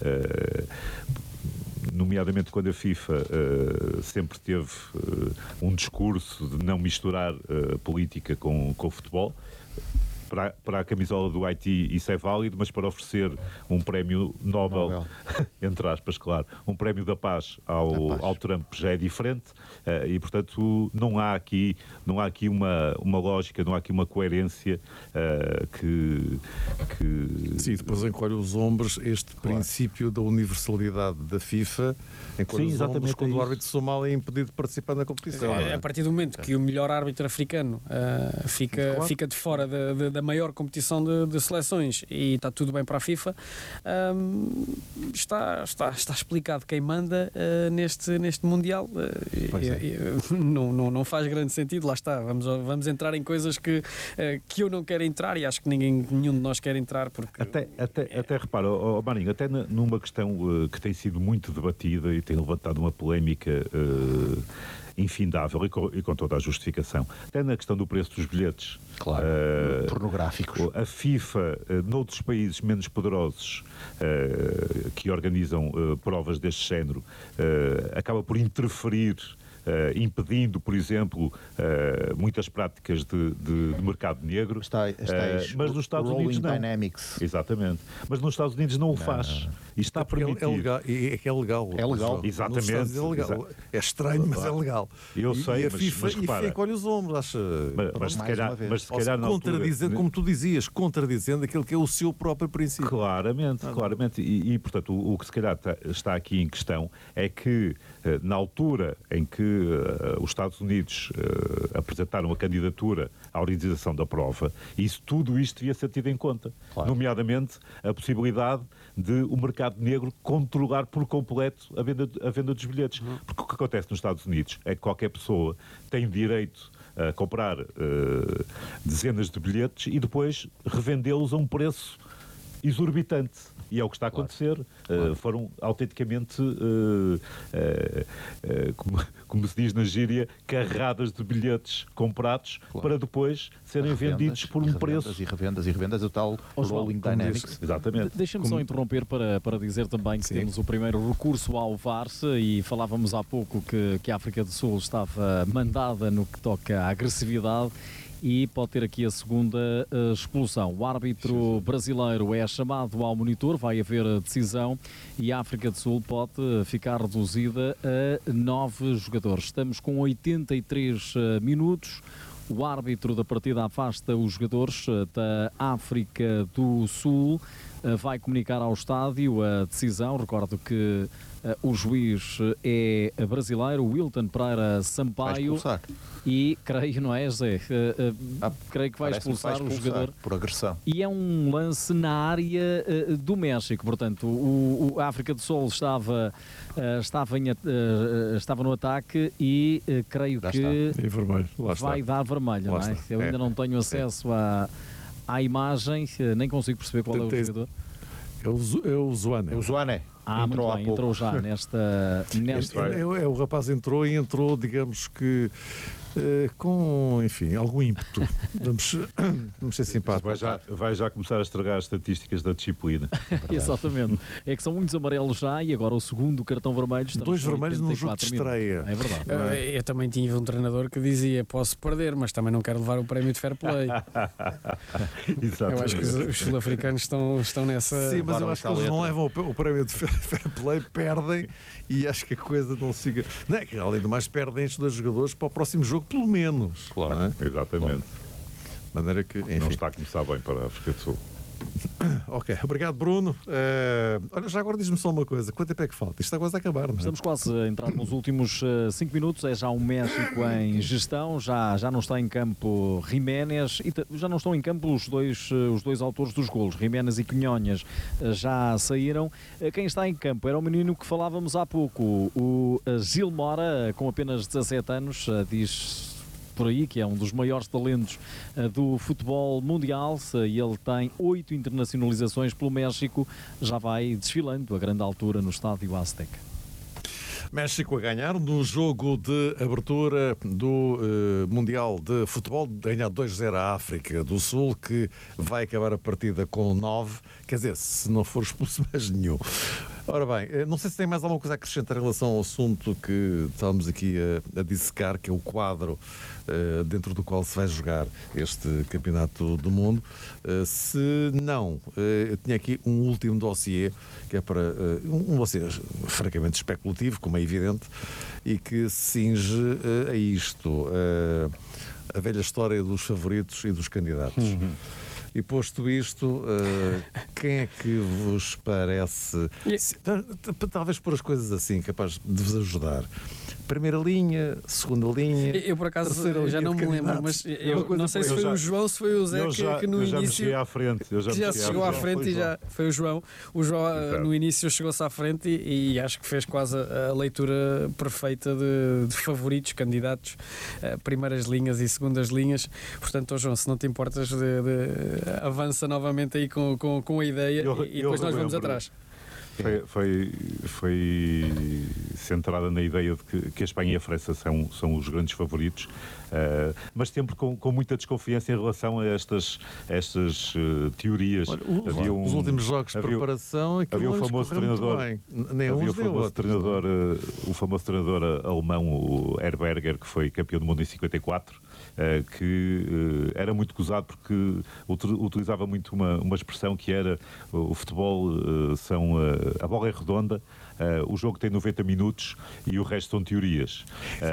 Nomeadamente quando a FIFA sempre teve um discurso de não misturar política com o futebol. Para a camisola do Haiti isso é válido, mas para oferecer um prémio Nobel. Entre aspas, claro, um prémio da paz ao Trump já é diferente, e portanto não há aqui uma lógica, não há aqui uma coerência que... Sim, depois encolhe os ombros este princípio da universalidade da FIFA, encolhe os ombros quando o árbitro somal é impedido de participar na competição. A partir do momento que o melhor árbitro africano fica de fora da maior competição de seleções e está tudo bem para a FIFA, está explicado quem manda neste Mundial. Não faz grande sentido, lá está. Vamos entrar em coisas que eu não quero entrar e acho que nenhum de nós quer entrar. Porque até repara, Marinho, até numa questão que tem sido muito debatida e tem levantado uma polémica infindável e com toda a justificação, até na questão do preço dos bilhetes. Claro, pornográficos. A FIFA, noutros países menos poderosos que organizam provas deste género, acaba por interferir, impedindo, por exemplo, muitas práticas de mercado negro. Mas nos Estados Unidos não. Dynamics. Exatamente. Mas nos Estados Unidos não o faz. E está permitido. É legal. É legal. Exatamente. É legal. É estranho, mas é legal. Eu sei, e a FIFA encolhe os ombros, acha? Mas se calhar contradizendo, como tu dizias, contradizendo aquilo que é o seu próprio princípio. Claramente. E portanto, o que se calhar está aqui em questão é que, na altura em que os Estados Unidos apresentaram a candidatura à organização da prova, tudo isto devia ser tido em conta. Claro. Nomeadamente a possibilidade de o mercado negro controlar por completo a venda dos bilhetes. Porque o que acontece nos Estados Unidos é que qualquer pessoa tem direito a comprar dezenas de bilhetes e depois revendê-los a um preço exorbitante. E é o que está a acontecer. Claro. Foram autenticamente, como se diz na gíria, carradas de bilhetes comprados para depois serem vendidos por um preço. E revendas, o tal rolling dynamics. Exatamente. Deixa-me só interromper para dizer também que temos o primeiro recurso ao VAR, e falávamos há pouco que a África do Sul estava mandada no que toca à agressividade. e pode ter aqui a segunda expulsão. O árbitro brasileiro é chamado ao monitor, vai haver a decisão e a África do Sul pode ficar reduzida a 9 jogadores. Estamos com 83 minutos. O árbitro da partida afasta os jogadores da África do Sul, vai comunicar ao estádio a decisão. Recordo que o juiz é brasileiro, Wilton Pereira Sampaio, e creio, não é, Zé? Creio que vai expulsar o jogador por agressão. E é um lance na área do México, portanto, a África do Sul estava no ataque e creio que vai dar vermelho, não é? Eu ainda não tenho acesso à imagem, nem consigo perceber qual é o jogador. É o Zoane. Entrou já nesta... O rapaz entrou, digamos que com, enfim, algum ímpeto. Vamos ser simpáticos. Vai já começar a estragar as estatísticas da disciplina. Exatamente. É que são muitos amarelos já e agora o segundo cartão vermelho. 2 vermelhos num jogo de estreia. É verdade. Eu também tinha um treinador que dizia: posso perder, mas também não quero levar o prémio de fair play. Eu acho que os sul-africanos estão nessa. Sim, mas eu acho que eles não levam o prémio de fair play, perdem, e acho que a coisa não siga. Não é que, além do mais, perdem estes 2 jogadores para o próximo jogo, pelo menos. Claro, não é? Exatamente. De maneira que, enfim. Não está a começar bem para a África do Sul. Ok, obrigado, Bruno. Olha, já agora diz-me só uma coisa: quanto tempo é que falta? Isto está quase a acabar, não é? Estamos quase a entrar nos últimos 5 minutos. É já o México em gestão, já não está em campo Jiménez e já não estão em campo os dois autores dos golos, Jiménez e Quinhonhas, já saíram. Quem está em campo era o menino que falávamos há pouco, o Gil Mora, com apenas 17 anos, diz por aí que é um dos maiores talentos do futebol mundial, e ele tem 8 internacionalizações pelo México, já vai desfilando a grande altura no estádio Azteca. México a ganhar no jogo de abertura do Mundial de Futebol, ganhar 2-0 à África do Sul, que vai acabar a partida com 9, quer dizer, se não for expulso mais nenhum. Ora bem, não sei se tem mais alguma coisa a acrescentar em relação ao assunto que estávamos aqui a dissecar, que é o quadro dentro do qual se vai jogar este Campeonato do Mundo. Se não, eu tinha aqui um último dossiê, que é para um dossiê francamente especulativo, como é evidente, e que cinge a isto, a velha história dos favoritos e dos candidatos. E posto isto, quem é que vos parece, talvez por as coisas assim, capaz de vos ajudar? Primeira linha, segunda linha. Eu por acaso já não me lembro, mas eu não sei se foi o João, se foi o Zé que no início. Já me cheguei à frente. Já se chegou à frente e já foi o João. O João no início chegou-se à frente e acho que fez quase a leitura perfeita de favoritos, candidatos, primeiras linhas e segundas linhas. Portanto, João, se não te importas, avança novamente aí com a ideia e depois nós vamos atrás. Foi centrada na ideia de que a Espanha e a França são os grandes favoritos, mas sempre com muita desconfiança em relação a estas teorias. Olha, os últimos jogos de preparação, havia o famoso treinador, o famoso treinador alemão, o Herberger, que foi campeão do mundo em 54. Que era muito gozado porque utilizava muito uma expressão que era: o futebol a bola é redonda, o jogo tem 90 minutos e o resto são teorias.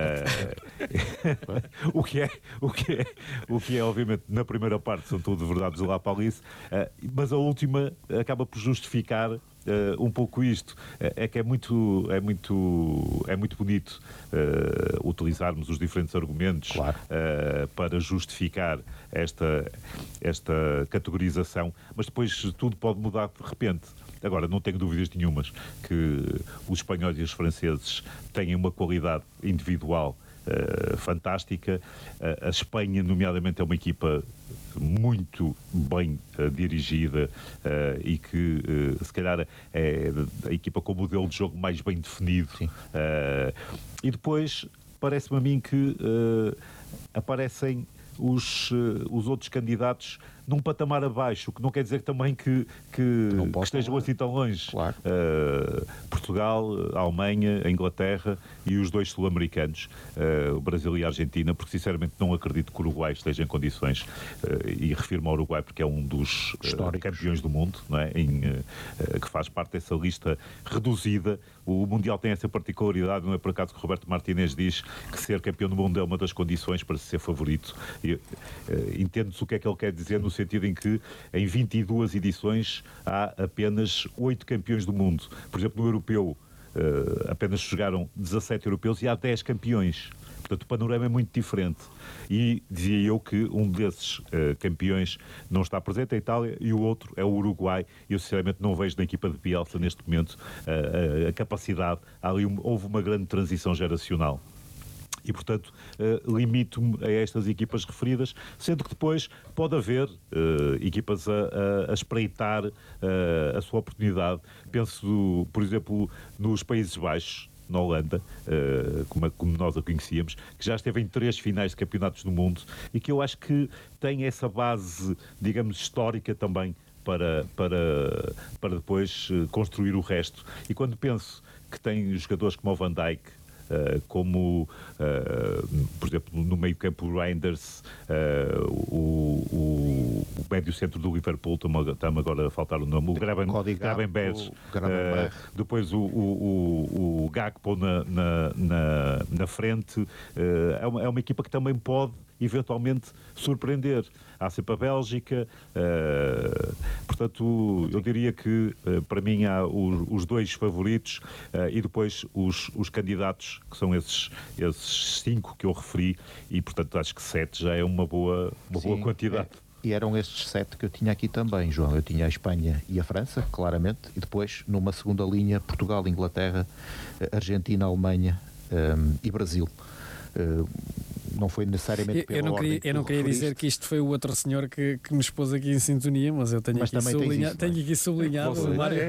O que é, obviamente, na primeira parte são tudo verdades do La Palice, mas a última acaba por justificar um pouco isto. É que é muito bonito utilizarmos os diferentes argumentos, claro, para justificar esta categorização, mas depois tudo pode mudar de repente. Agora, não tenho dúvidas nenhumas que os espanhóis e os franceses têm uma qualidade individual fantástica. A Espanha, nomeadamente, é uma equipa muito bem dirigida e que, se calhar, é a equipa com o modelo de jogo mais bem definido. E depois, parece-me a mim que aparecem os outros candidatos num patamar abaixo, o que não quer dizer também que estejam assim tão longe. Claro. Portugal, a Alemanha, a Inglaterra e os 2 sul-americanos, o Brasil e a Argentina, porque sinceramente não acredito que o Uruguai esteja em condições, e refiro-me ao Uruguai porque é um dos campeões do mundo, não é? Que faz parte dessa lista reduzida. O Mundial tem essa particularidade, não é por acaso que o Roberto Martínez diz que ser campeão do mundo é uma das condições para ser favorito. Entende-se o que é que ele quer dizer, no sentido em que em 22 edições há apenas 8 campeões do mundo. Por exemplo, no europeu apenas jogaram 17 europeus e há 10 campeões. Portanto, o panorama é muito diferente. E dizia eu que um desses campeões não está presente, a Itália, e o outro é o Uruguai. Eu, sinceramente, não vejo na equipa de Bielsa, neste momento, a capacidade. Houve uma grande transição geracional. E, portanto, limito-me a estas equipas referidas, sendo que depois pode haver equipas a espreitar a sua oportunidade. Penso, por exemplo, nos Países Baixos, na Holanda, como nós a conhecíamos, que já esteve em 3 finais de campeonatos do mundo e que eu acho que tem essa base, digamos, histórica também para depois construir o resto. E quando penso que tem jogadores como o Van Dijk, como, por exemplo, no meio-campo o Reinders, o médio-centro do Liverpool, está-me agora a faltar o nome, o Gravenberch, depois o Gakpo na frente. É uma equipa que também pode eventualmente surpreender. Há sempre a Bélgica, portanto, eu diria que para mim há os 2 favoritos e depois os candidatos, que são esses 5 que eu referi, e portanto acho que 7 já é uma boa quantidade. E eram estes 7 que eu tinha aqui também, João. Eu tinha a Espanha e a França, claramente, e depois, numa segunda linha, Portugal, Inglaterra, Argentina, Alemanha e Brasil. Não foi necessariamente pela ordem. Eu não queria dizer que isto foi o outro senhor que nos pôs aqui em sintonia, mas eu tenho aqui sublinhado o Mário.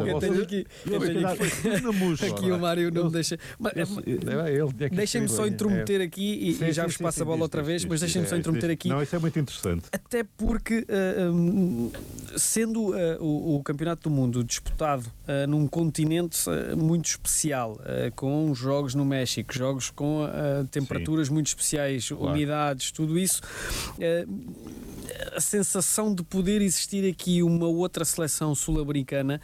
Aqui o Mário não me deixa. Deixem-me só intrometer aqui e já vos passo a bola outra vez, mas deixem-me só intrometer aqui. Não, isso é muito interessante. Até porque, sendo o Campeonato do Mundo disputado num continente muito especial, com jogos no México, jogos com temperaturas muito especiais, umidades, tudo isso, a sensação de poder existir aqui uma outra seleção sul-americana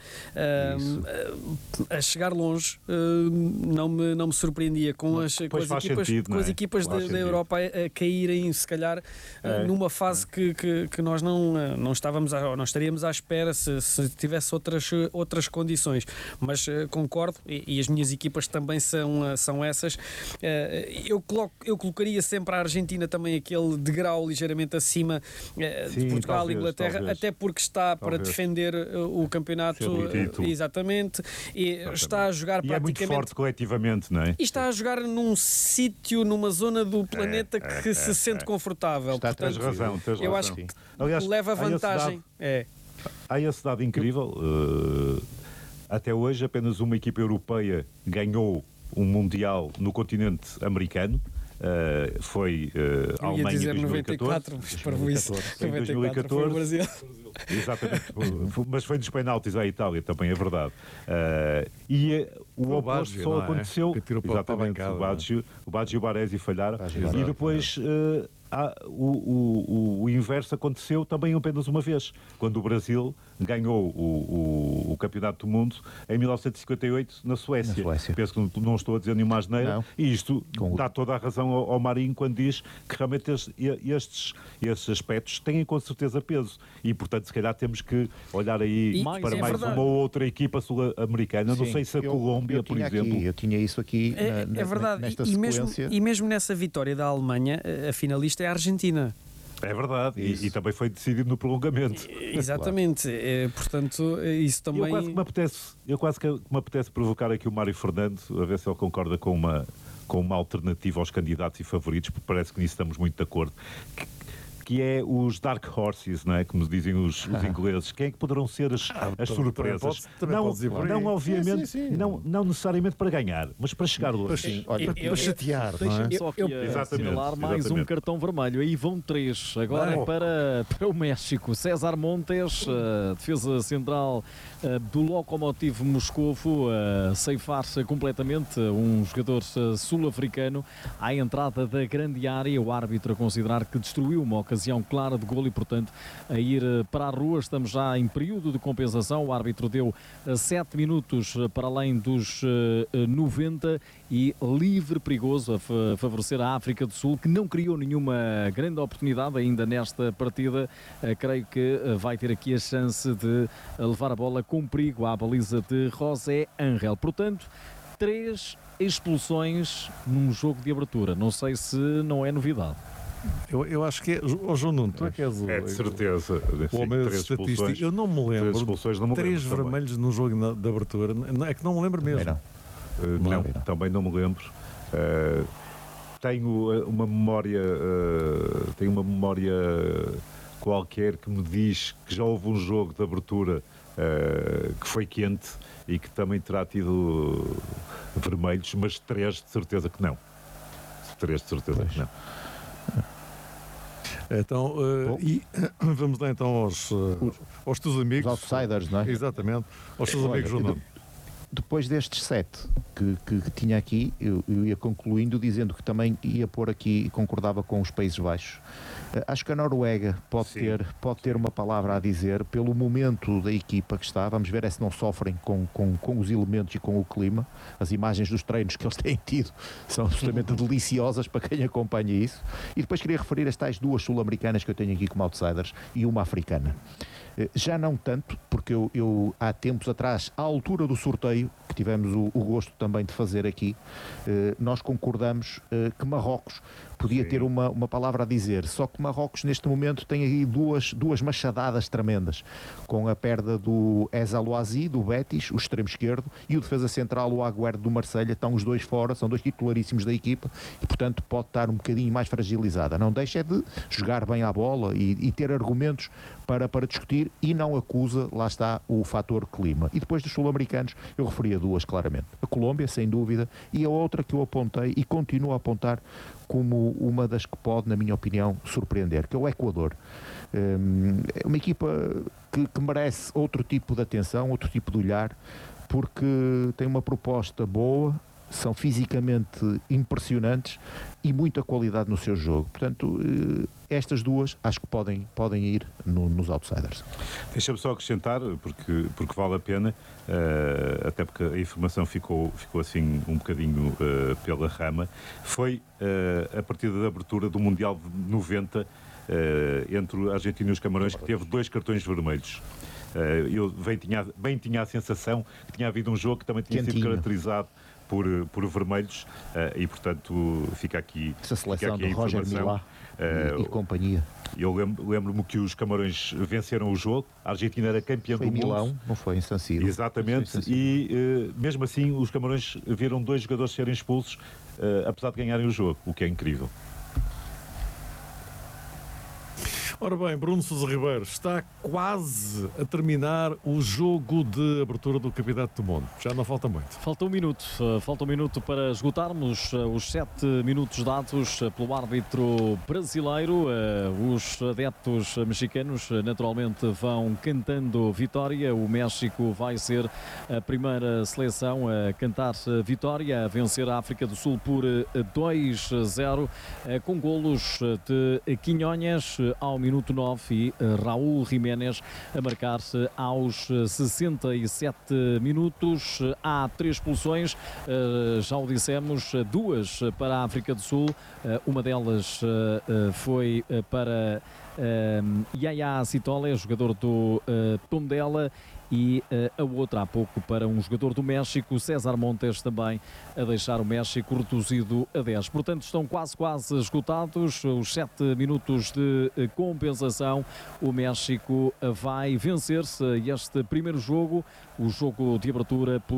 a chegar longe não me surpreendia, com as equipas da Europa a caírem, se calhar, numa fase que nós não estaríamos à espera se tivesse outras condições. Mas concordo, e as minhas equipas também são essas. Eu colocaria sempre a Argentina também aquele degrau ligeiramente acima de Portugal e Inglaterra, até porque está para defender o campeonato, exatamente, e está a jogar praticamente... E é muito forte coletivamente, não é? E está a jogar num sítio, numa zona do planeta que se sente confortável. Tens razão. Eu acho que leva vantagem. Há esse dado incrível. Até hoje apenas uma equipa europeia ganhou um Mundial no continente americano. Foi a Alemanha em 2014. 94, em 2014 foi o Brasil. Exatamente, mas foi dos penaltis à Itália, também é verdade. E o oposto só aconteceu. Exatamente, o Baggio e o Baresi falharam. E depois o inverso aconteceu também apenas uma vez, quando o Brasil ganhou o Campeonato do Mundo em 1958 na Suécia. Penso que não estou a dizer nenhuma asneira, e isto dá toda a razão ao Marinho quando diz que realmente estes aspectos têm com certeza peso, e portanto se calhar temos que olhar aí para mais uma ou outra equipa sul-americana. Não sei se a Colômbia, por exemplo. Eu tinha isso aqui é verdade. Nesta sequência. E mesmo nessa vitória da Alemanha, a finalista é a Argentina. É verdade, e também foi decidido no prolongamento. Exatamente, portanto, isso também... Eu quase que me apetece provocar aqui o Mário Fernando, a ver se ele concorda com uma alternativa aos candidatos e favoritos, porque parece que nisso estamos muito de acordo. que é os Dark Horses, não é? Como dizem os ingleses. Quem é que poderão ser as surpresas? Não, obviamente, sim. não necessariamente para ganhar, mas para chegar lá. Para chatear, não é? Deixa-me só aqui assinalar mais um cartão vermelho. Aí vão 3. Agora para o México. César Montes, defesa central do Lokomotiv Moscovo, ceifar-se completamente um jogador sul-africano à entrada da grande área. O árbitro a considerar que destruiu uma ocasião clara de golo e, portanto, a ir para a rua. Estamos já em período de compensação. O árbitro deu 7 minutos para além dos 90 e livre, perigoso, a favorecer a África do Sul, que não criou nenhuma grande oportunidade ainda nesta partida. Creio que vai ter aqui a chance de levar a bola com perigo à baliza de José Angel. Portanto, 3 expulsões num jogo de abertura. Não sei se não é novidade. Eu acho que é. João Nuno, tu é que és de certeza. O homem da estatística. Eu não me lembro. 3 vermelhos num jogo de abertura. É que não me lembro mesmo. Não, também não me lembro. Tenho uma memória. Qualquer que me diz que já houve um jogo de abertura que foi quente e que também terá tido vermelhos, mas 3 de certeza que não. 3 de certeza que não. Então, e vamos lá então aos teus amigos. Os outsiders, não é? Exatamente. Aos teus amigos, João Nuno. Depois destes 7 que tinha aqui, eu ia concluindo dizendo que também ia pôr aqui e concordava com os Países Baixos. Acho que a Noruega pode ter uma palavra a dizer pelo momento da equipa que está. Vamos ver se não sofrem com os elementos e com o clima. As imagens dos treinos que eles têm tido são absolutamente deliciosas para quem acompanha isso. E depois queria referir as tais 2 sul-americanas que eu tenho aqui como outsiders e uma africana. Já não tanto, porque eu há tempos atrás, à altura do sorteio, que tivemos o gosto também de fazer aqui, nós concordamos que Marrocos podia ter uma palavra a dizer, só que Marrocos neste momento tem aí duas machadadas tremendas, com a perda do Eza Louazi, do Betis, o extremo esquerdo, e o defesa central, o Agüero do Marselha. Estão os 2 fora, são 2 titularíssimos da equipa e portanto pode estar um bocadinho mais fragilizada. Não deixa de jogar bem à bola e ter argumentos para discutir, e não acusa, lá está, o fator clima. E depois dos sul-americanos eu referia 2 claramente, a Colômbia sem dúvida, e a outra que eu apontei e continuo a apontar como uma das que pode, na minha opinião, surpreender, que é o Equador. É uma equipa que merece outro tipo de atenção, outro tipo de olhar, porque tem uma proposta boa, são fisicamente impressionantes e muita qualidade no seu jogo. Portanto, estas 2 acho que podem ir nos outsiders. Deixa-me só acrescentar, porque vale a pena, até porque a informação ficou assim um bocadinho pela rama. Foi a partida de abertura do Mundial de 90 entre a Argentina e os Camarões, que teve 2 cartões vermelhos. Eu tinha a sensação que tinha havido um jogo que também tinha sido caracterizado por vermelhos, e portanto fica aqui essa seleção fica aqui de Roger Milá e companhia. Eu lembro-me que os Camarões venceram o jogo, a Argentina era campeã do mundo. Foi em Milão, não foi em San Siro. Exatamente, e mesmo assim os Camarões viram 2 jogadores serem expulsos, apesar de ganharem o jogo, o que é incrível. Ora bem, Bruno Sousa Ribeiro, está quase a terminar o jogo de abertura do Campeonato do Mundo. Já não falta muito. Falta um minuto para esgotarmos os 7 minutos dados pelo árbitro brasileiro. Os adeptos mexicanos naturalmente vão cantando vitória. O México vai ser a primeira seleção a cantar vitória, a vencer a África do Sul por 2-0, com golos de Quinhonhas ao minuto 9 e Raúl Jiménez a marcar-se aos 67 minutos. Há 3 expulsões, já o dissemos, 2 para a África do Sul, uma delas foi para Yaya Citole, jogador do Tondela, e a outra há pouco para um jogador do México, César Montes, também a deixar o México reduzido a 10. Portanto, estão quase esgotados os 7 minutos de compensação. O México vai vencer-se este primeiro jogo, o jogo de abertura, por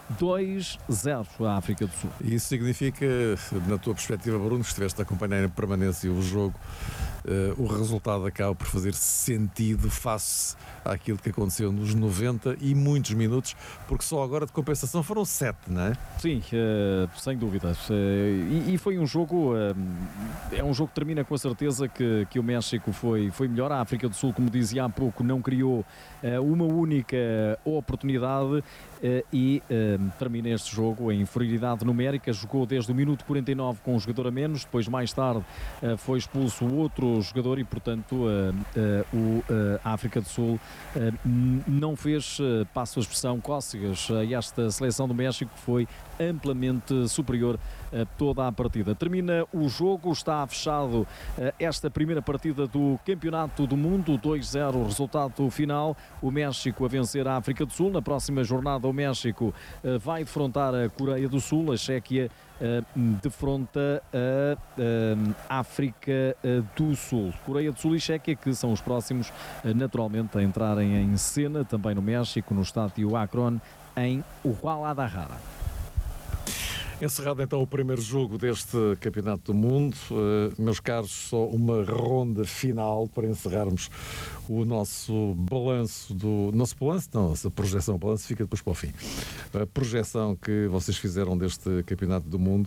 2-0 à África do Sul. E isso significa, na tua perspectiva, Bruno, estiveste a acompanhar em permanência o jogo, o resultado acaba por fazer sentido face àquilo que aconteceu nos 90 e muitos minutos, porque só agora de compensação foram 7, não é? Sim, sem dúvida. E foi um jogo, é um jogo que termina com a certeza que o México foi melhor. A África do Sul, como dizia há pouco, não criou uma única oportunidade e termina este jogo em inferioridade numérica. Jogou desde o minuto 49 com um jogador a menos, depois mais tarde foi expulso o outro jogador e, portanto, a África do Sul não fez, passo a expressão, cócegas a esta seleção do México, que foi amplamente superior a toda a partida. Termina o jogo, está fechado esta primeira partida do Campeonato do Mundo, 2-0 o resultado final, o México a vencer a África do Sul. Na próxima jornada o México vai defrontar a Coreia do Sul, a Chequia defronta a África do Sul. Coreia do Sul e Chequia, que são os próximos naturalmente a entrarem em cena, também no México, no estádio Akron, em Guadalajara. Encerrado então o primeiro jogo deste Campeonato do Mundo, meus caros, só uma ronda final para encerrarmos o nosso balanço nossa projeção, o balanço fica depois para o fim. A projeção que vocês fizeram deste Campeonato do Mundo,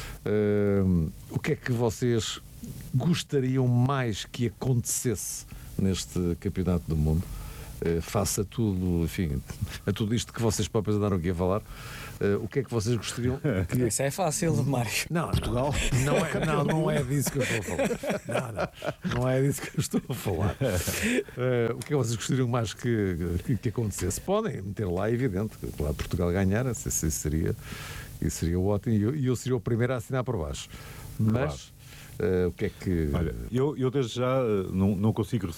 o que é que vocês gostariam mais que acontecesse neste Campeonato do Mundo? Face a tudo, enfim, a tudo isto que vocês próprios andaram aqui a falar, o que é que vocês gostariam que... Isso é fácil, Mário. Não, Portugal não é disso que eu estou a falar. Não é disso que eu estou a falar. O que é que vocês gostariam mais que acontecesse? Podem meter lá, é evidente, claro, Portugal ganhar, isso seria ótimo, e eu seria o primeiro a assinar por baixo. Mas o que é que... Olha, eu desde já não consigo